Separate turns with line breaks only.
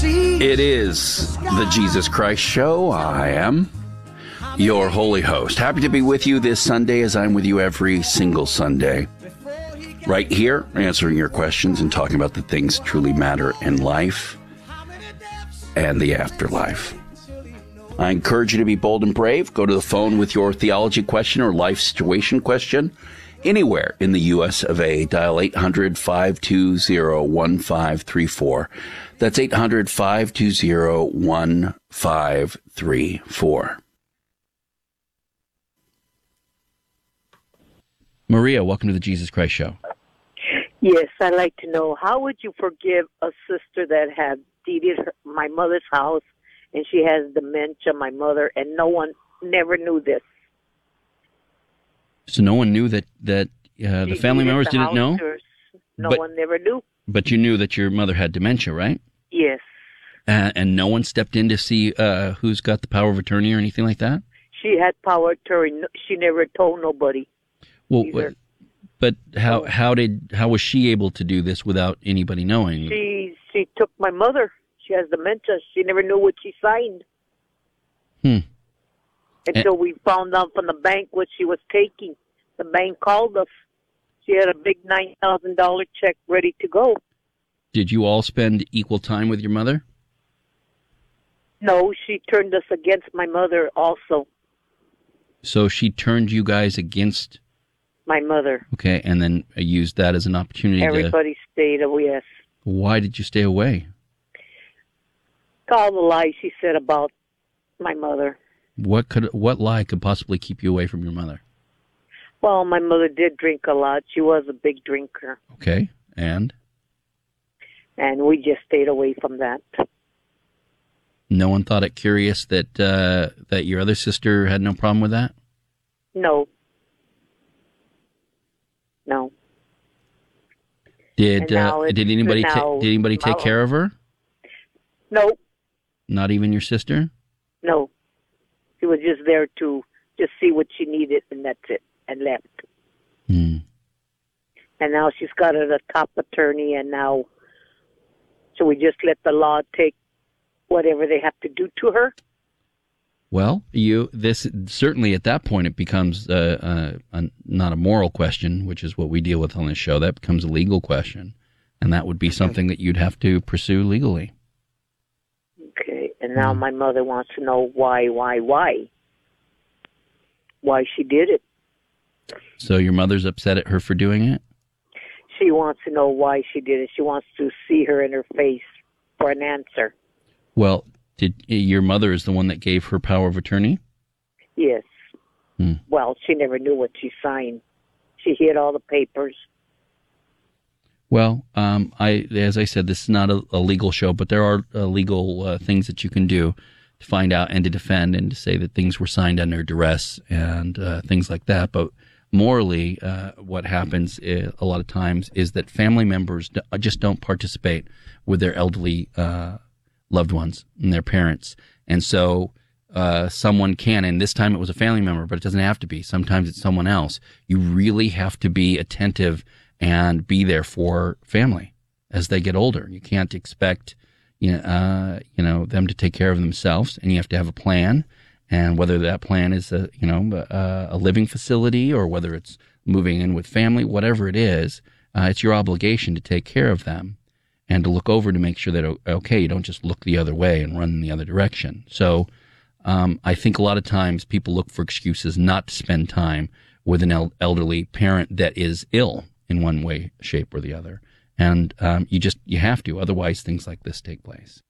It is the Jesus Christ Show. I am your holy host. Happy to be with you this Sunday, as I'm with you every single Sunday. Right here, answering your questions and talking about the things that truly matter in life and the afterlife. I encourage you to be bold and brave. Go to the phone with your theology question or life situation question. Anywhere in the U.S. of A, dial 800-520-1534. That's 800-520-1534. Maria, welcome to the Jesus Christ Show.
Yes, I'd like to know, how would you forgive a sister that had deeded my mother's house and she has dementia, my mother, and no one never knew this?
So no one knew that the family members didn't know?
No one never knew.
But you knew that your mother had dementia, right?
Yes.
And no one stepped in to see who's got the power of attorney or anything like that?
She had power of attorney. She never told nobody.
Well, but how was she able to do this without anybody knowing?
She took my mother. She has dementia. She never knew what she signed. Until we found out from the bank what she was taking. The bank called us. She had a big $9,000 check ready to go.
Did you all spend equal time with your mother?
No, she turned us against my mother also.
So she turned you guys against
my mother.
Okay, and then used that as an opportunity
Everybody stayed away, yes.
Why did you stay away?
All the lies she said about my mother.
What lie could possibly keep you away from your mother?
Well, my mother did drink a lot. She was a big drinker.
Okay, and?
And we just stayed away from that.
No one thought it curious that your other sister had no problem with that?
No.
Did anybody take care of her?
No.
Not even your sister?
No. She was just there to just see what she needed, and that's it, and left. And now she's got a top attorney, and now, so we just let the law take whatever they have to do to her.
Well, this certainly at that point it becomes not a moral question, which is what we deal with on this show. That becomes a legal question, and that would be something that you'd have to pursue legally.
Okay, and now my mother wants to know why she did it.
So your mother's upset at her for doing it?
She wants to know why she did it. She wants to see her in her face for an answer.
Well, your mother is the one that gave her power of attorney?
Yes. Well, she never knew what she signed. She hid all the papers.
Well, as I said, this is not a legal show, but there are legal things that you can do to find out and to defend and to say that things were signed under duress and things like that. But morally, what happens a lot of times is that family members just don't participate with their elderly loved ones and their parents. And so someone can, and this time it was a family member, but it doesn't have to be. Sometimes it's someone else. You really have to be attentive and be there for family as they get older. You can't expect them to take care of themselves, and you have to have a plan. And whether that plan is a living facility or whether it's moving in with family, whatever it is, it's your obligation to take care of them and to look over to make sure that, okay, you don't just look the other way and run in the other direction. So I think a lot of times people look for excuses not to spend time with an elderly parent that is ill in one way, shape, or the other. And you have to, otherwise things like this take place.